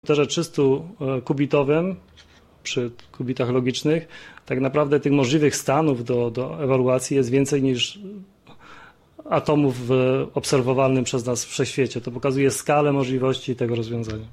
komputerze 300-kubitowym, przy kubitach logicznych, tak naprawdę tych możliwych stanów do ewaluacji jest więcej niż atomów w obserwowalnym przez nas wszechświecie. To pokazuje skalę możliwości tego rozwiązania.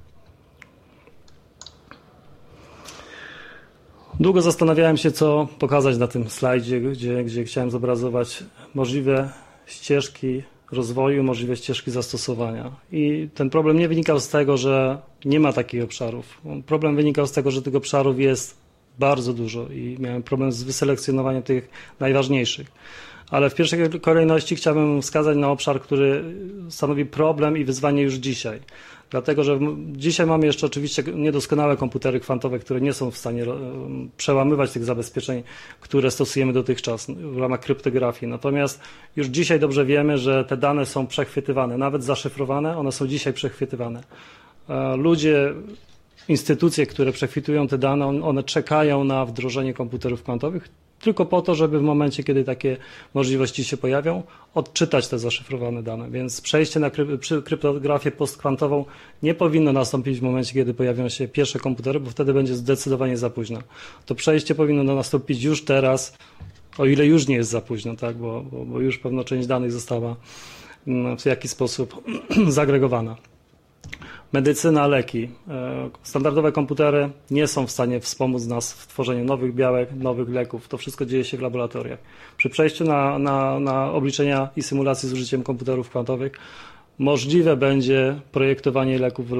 Długo zastanawiałem się, co pokazać na tym slajdzie, gdzie chciałem zobrazować możliwe ścieżki rozwoju, możliwe ścieżki zastosowania. I ten problem nie wynikał z tego, że nie ma takich obszarów. Problem wynikał z tego, że tych obszarów jest bardzo dużo i miałem problem z wyselekcjonowaniem tych najważniejszych. Ale w pierwszej kolejności chciałbym wskazać na obszar, który stanowi problem i wyzwanie już dzisiaj. Dlatego, że dzisiaj mamy jeszcze oczywiście niedoskonałe komputery kwantowe, które nie są w stanie przełamywać tych zabezpieczeń, które stosujemy dotychczas w ramach kryptografii. Natomiast już dzisiaj dobrze wiemy, że te dane są przechwytywane, nawet zaszyfrowane, one są dzisiaj przechwytywane. Ludzie, instytucje, które przechwytują te dane, one czekają na wdrożenie komputerów kwantowych, tylko po to, żeby w momencie, kiedy takie możliwości się pojawią, odczytać te zaszyfrowane dane. Więc przejście na kryptografię postkwantową nie powinno nastąpić w momencie, kiedy pojawią się pierwsze komputery, bo wtedy będzie zdecydowanie za późno. To przejście powinno nastąpić już teraz, o ile już nie jest za późno, tak? Bo już pewna część danych została w jakiś sposób zagregowana. Medycyna, leki. Standardowe komputery nie są w stanie wspomóc nas w tworzeniu nowych białek, nowych leków. To wszystko dzieje się w laboratoriach. Przy przejściu na obliczenia i symulacje z użyciem komputerów kwantowych możliwe będzie projektowanie leków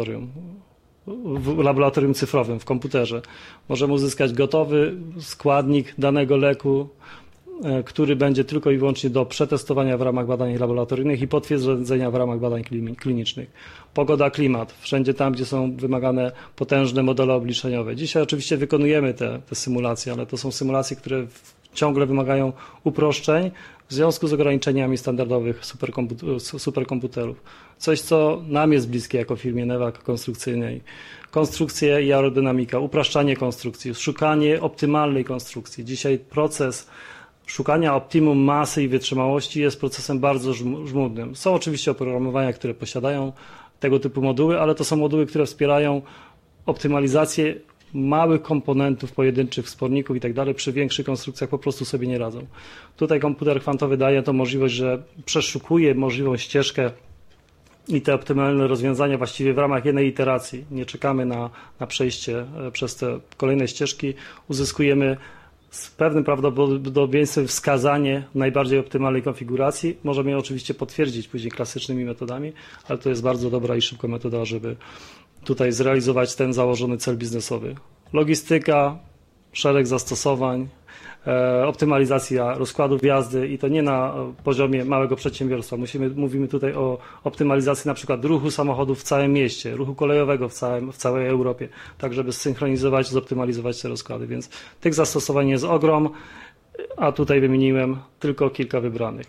w laboratorium cyfrowym, w komputerze. Możemy uzyskać gotowy składnik danego leku, który będzie tylko i wyłącznie do przetestowania w ramach badań laboratoryjnych i potwierdzenia w ramach badań klinicznych. Pogoda, klimat, wszędzie tam, gdzie są wymagane potężne modele obliczeniowe. Dzisiaj oczywiście wykonujemy te symulacje, ale to są symulacje, które ciągle wymagają uproszczeń w związku z ograniczeniami standardowych superkomputerów. Coś, co nam jest bliskie jako firmie Nevak konstrukcyjnej. Konstrukcja i aerodynamika, upraszczanie konstrukcji, szukanie optymalnej konstrukcji. Dzisiaj proces szukania optimum masy i wytrzymałości jest procesem bardzo żmudnym. Są oczywiście oprogramowania, które posiadają tego typu moduły, ale to są moduły, które wspierają optymalizację małych komponentów, pojedynczych wsporników i tak dalej. Przy większych konstrukcjach po prostu sobie nie radzą. Tutaj komputer kwantowy daje to możliwość, że przeszukuje możliwą ścieżkę i te optymalne rozwiązania właściwie w ramach jednej iteracji. Nie czekamy na przejście przez te kolejne ścieżki. Uzyskujemy z pewnym prawdopodobieństwem wskazanie najbardziej optymalnej konfiguracji. Możemy ją oczywiście potwierdzić później klasycznymi metodami, ale to jest bardzo dobra i szybka metoda, żeby tutaj zrealizować ten założony cel biznesowy. Logistyka, szereg zastosowań, optymalizacja rozkładów jazdy i to nie na poziomie małego przedsiębiorstwa. Mówimy tutaj o optymalizacji na przykład ruchu samochodów w całym mieście, ruchu kolejowego w całej Europie, tak żeby zsynchronizować, zoptymalizować te rozkłady. Więc tych zastosowań jest ogrom, a tutaj wymieniłem tylko kilka wybranych.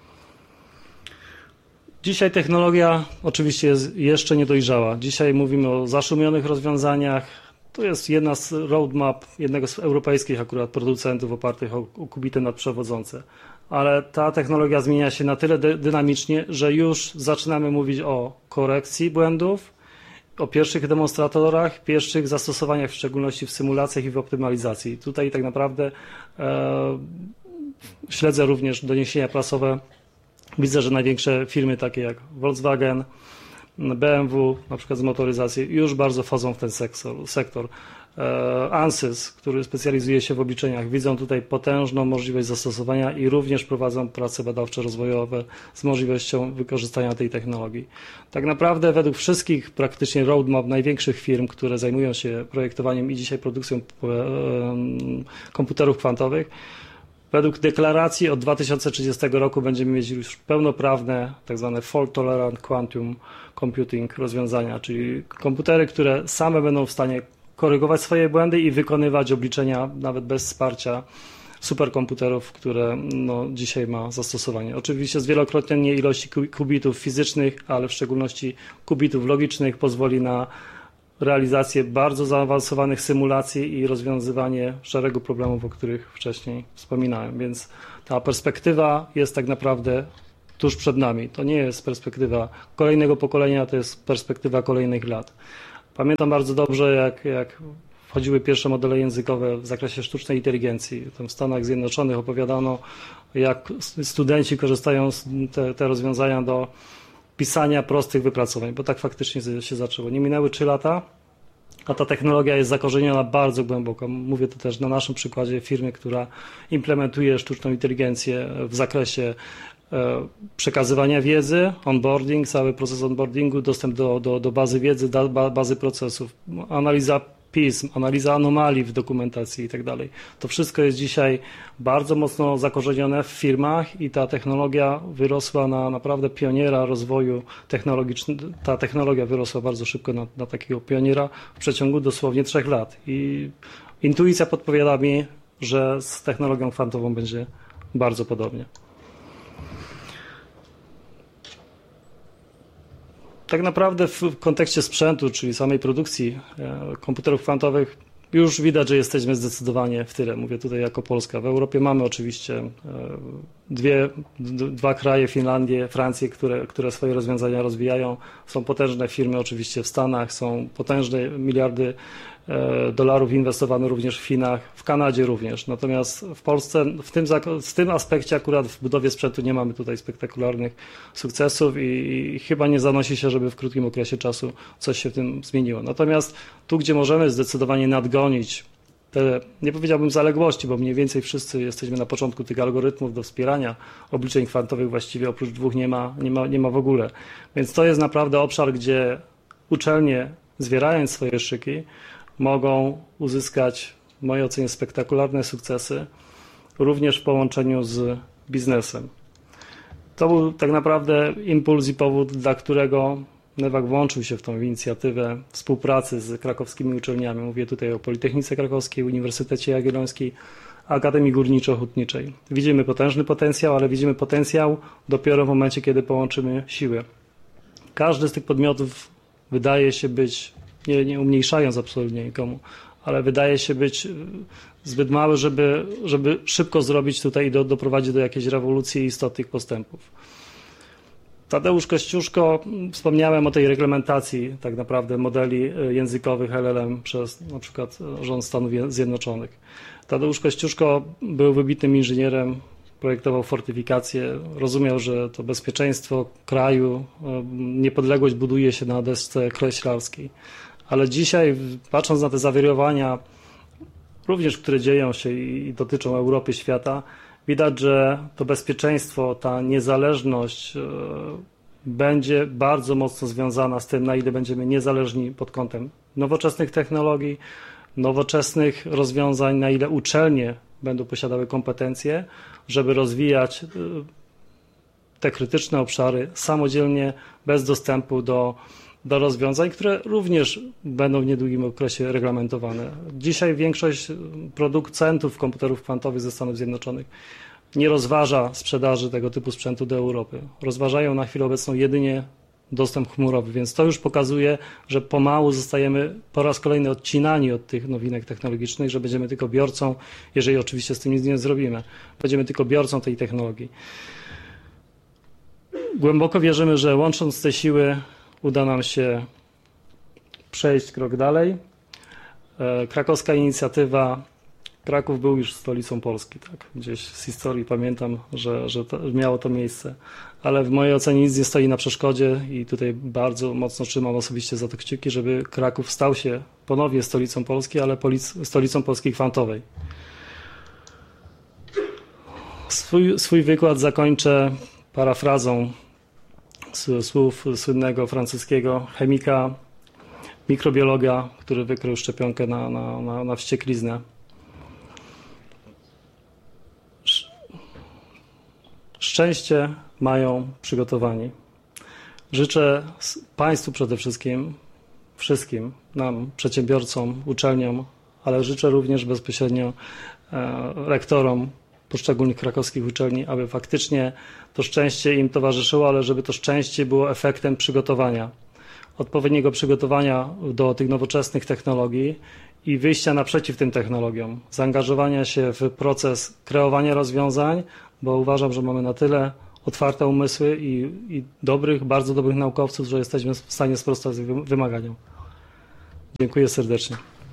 Dzisiaj technologia oczywiście jest jeszcze niedojrzała. Dzisiaj mówimy o zaszumionych rozwiązaniach. To jest jedna z roadmap jednego z europejskich akurat producentów opartych o kubity nadprzewodzące. Ale ta technologia zmienia się na tyle dynamicznie, że już zaczynamy mówić o korekcji błędów, o pierwszych demonstratorach, pierwszych zastosowaniach, w szczególności w symulacjach i w optymalizacji. Tutaj tak naprawdę śledzę również doniesienia prasowe. Widzę, że największe firmy takie jak Volkswagen, BMW, na przykład z motoryzacji, już bardzo wchodzą w ten sektor. ANSYS, który specjalizuje się w obliczeniach, widzą tutaj potężną możliwość zastosowania i również prowadzą prace badawczo-rozwojowe z możliwością wykorzystania tej technologii. Tak naprawdę według wszystkich praktycznie roadmap największych firm, które zajmują się projektowaniem i dzisiaj produkcją komputerów kwantowych, według deklaracji od 2030 roku będziemy mieć już pełnoprawne tak zwane fault tolerant quantum computing rozwiązania, czyli komputery, które same będą w stanie korygować swoje błędy i wykonywać obliczenia nawet bez wsparcia superkomputerów, które dzisiaj ma zastosowanie. Oczywiście zwielokrotnienie ilości kubitów fizycznych, ale w szczególności kubitów logicznych pozwoli na realizację bardzo zaawansowanych symulacji i rozwiązywanie szeregu problemów, o których wcześniej wspominałem. Więc ta perspektywa jest tak naprawdę tuż przed nami. To nie jest perspektywa kolejnego pokolenia, to jest perspektywa kolejnych lat. Pamiętam bardzo dobrze, jak wchodziły pierwsze modele językowe w zakresie sztucznej inteligencji. Tam w Stanach Zjednoczonych opowiadano, jak studenci korzystają z te rozwiązania do pisania prostych wypracowań, bo tak faktycznie się zaczęło. Nie minęły 3 lata, a ta technologia jest zakorzeniona bardzo głęboko. Mówię to też na naszym przykładzie firmy, która implementuje sztuczną inteligencję w zakresie przekazywania wiedzy, onboarding, cały proces onboardingu, dostęp do bazy wiedzy, bazy procesów, analiza pism, analiza anomalii w dokumentacji i tak dalej. To wszystko jest dzisiaj bardzo mocno zakorzenione w firmach i ta technologia wyrosła na naprawdę pioniera rozwoju technologicznego. Ta technologia wyrosła bardzo szybko na takiego pioniera w przeciągu dosłownie 3 lat. I intuicja podpowiada mi, że z technologią kwantową będzie bardzo podobnie. Tak naprawdę w kontekście sprzętu, czyli samej produkcji komputerów kwantowych, już widać, że jesteśmy zdecydowanie w tyle. Mówię tutaj jako Polska. W Europie mamy oczywiście dwa kraje, Finlandię, Francję, które swoje rozwiązania rozwijają. Są potężne firmy oczywiście w Stanach, są potężne miliardy dolarów inwestowane również w Chinach, w Kanadzie również. Natomiast w Polsce w tym aspekcie akurat w budowie sprzętu nie mamy tutaj spektakularnych sukcesów i chyba nie zanosi się, żeby w krótkim okresie czasu coś się w tym zmieniło. Natomiast tu, gdzie możemy zdecydowanie nadgonić te, nie powiedziałbym zaległości, bo mniej więcej wszyscy jesteśmy na początku tych algorytmów do wspierania obliczeń kwantowych, właściwie oprócz 2 nie ma w ogóle. Więc to jest naprawdę obszar, gdzie uczelnie, zwierając swoje szyki, mogą uzyskać, w mojej ocenie, spektakularne sukcesy, również w połączeniu z biznesem. To był tak naprawdę impuls i powód, dla którego Newag włączył się w tą inicjatywę współpracy z krakowskimi uczelniami. Mówię tutaj o Politechnice Krakowskiej, Uniwersytecie Jagiellońskiej, Akademii Górniczo-Hutniczej. Widzimy potężny potencjał, ale widzimy potencjał dopiero w momencie, kiedy połączymy siły. Każdy z tych podmiotów wydaje się być, nie umniejszając absolutnie nikomu, ale wydaje się być zbyt mały, żeby szybko zrobić tutaj i doprowadzić do jakiejś rewolucji i istotnych postępów. Tadeusz Kościuszko, wspomniałem o tej reglementacji tak naprawdę modeli językowych LLM przez na przykład rząd Stanów Zjednoczonych. Tadeusz Kościuszko był wybitnym inżynierem, projektował fortyfikacje, rozumiał, że to bezpieczeństwo kraju, niepodległość buduje się na desce kreślarskiej. Ale dzisiaj, patrząc na te zawirowania, również które dzieją się i dotyczą Europy, świata, widać, że to bezpieczeństwo, ta niezależność będzie bardzo mocno związana z tym, na ile będziemy niezależni pod kątem nowoczesnych technologii, nowoczesnych rozwiązań, na ile uczelnie będą posiadały kompetencje, żeby rozwijać te krytyczne obszary samodzielnie, bez dostępu do rozwiązań, które również będą w niedługim okresie reglamentowane. Dzisiaj większość producentów komputerów kwantowych ze Stanów Zjednoczonych nie rozważa sprzedaży tego typu sprzętu do Europy. Rozważają na chwilę obecną jedynie dostęp chmurowy, więc to już pokazuje, że pomału zostajemy po raz kolejny odcinani od tych nowinek technologicznych, że będziemy tylko biorcą, jeżeli oczywiście z tym nic nie zrobimy, będziemy tylko biorcą tej technologii. Głęboko wierzymy, że łącząc te siły uda nam się przejść krok dalej. Krakowska inicjatywa, Kraków był już stolicą Polski, tak? Gdzieś z historii pamiętam, że miało to miejsce, ale w mojej ocenie nic nie stoi na przeszkodzie i tutaj bardzo mocno trzymam osobiście za to kciuki, żeby Kraków stał się ponownie stolicą Polski, ale stolicą Polski kwantowej. Swój wykład zakończę parafrazą słów słynnego francuskiego chemika, mikrobiologa, który wykrył szczepionkę na wściekliznę. Szczęście mają przygotowani. Życzę Państwu przede wszystkim nam, przedsiębiorcom, uczelniom, ale życzę również bezpośrednio rektorom poszczególnych krakowskich uczelni, aby faktycznie to szczęście im towarzyszyło, ale żeby to szczęście było efektem przygotowania, odpowiedniego przygotowania do tych nowoczesnych technologii i wyjścia naprzeciw tym technologiom, zaangażowania się w proces kreowania rozwiązań, bo uważam, że mamy na tyle otwarte umysły i bardzo dobrych naukowców, że jesteśmy w stanie sprostać wymaganiom. Dziękuję serdecznie.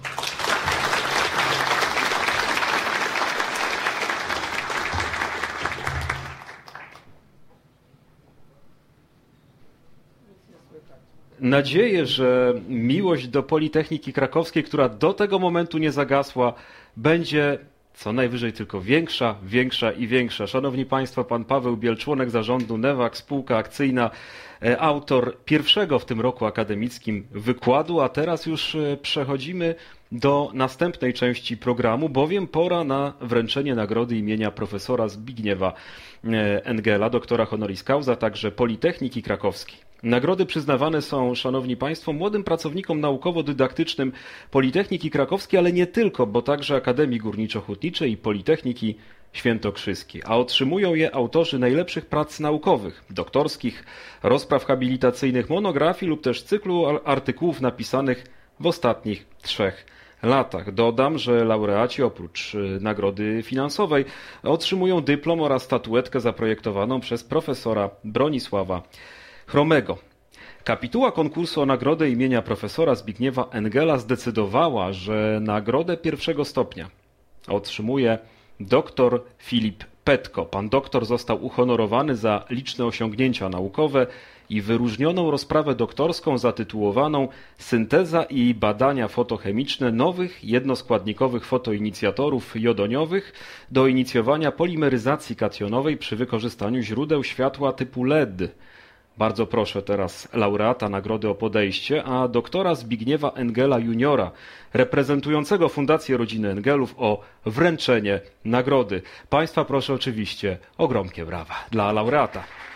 Nadzieję, że miłość do Politechniki Krakowskiej, która do tego momentu nie zagasła, będzie co najwyżej tylko większa, większa i większa. Szanowni Państwo, pan Paweł Biel, członek zarządu NEWAK, spółka akcyjna, autor pierwszego w tym roku akademickim wykładu, a teraz już przechodzimy do następnej części programu, bowiem pora na wręczenie nagrody imienia profesora Zbigniewa Engela, doktora honoris causa, także Politechniki Krakowskiej. Nagrody przyznawane są, szanowni państwo, młodym pracownikom naukowo-dydaktycznym Politechniki Krakowskiej, ale nie tylko, bo także Akademii Górniczo-Hutniczej i Politechniki Świętokrzyskiej, a otrzymują je autorzy najlepszych prac naukowych, doktorskich, rozpraw habilitacyjnych, monografii lub też cyklu artykułów napisanych w ostatnich 3 latach. Dodam, że laureaci oprócz nagrody finansowej otrzymują dyplom oraz statuetkę zaprojektowaną przez profesora Bronisława Chromego. Kapituła konkursu o nagrodę imienia profesora Zbigniewa Engela zdecydowała, że nagrodę 1. stopnia otrzymuje dr Filip Petko. Pan doktor został uhonorowany za liczne osiągnięcia naukowe i wyróżnioną rozprawę doktorską zatytułowaną Synteza i badania fotochemiczne nowych jednoskładnikowych fotoinicjatorów jodoniowych do inicjowania polimeryzacji kationowej przy wykorzystaniu źródeł światła typu LED. Bardzo proszę teraz laureata nagrody o podejście, a doktora Zbigniewa Engela juniora, reprezentującego Fundację Rodziny Engelów, o wręczenie nagrody. Państwa proszę oczywiście o gromkie brawa dla laureata.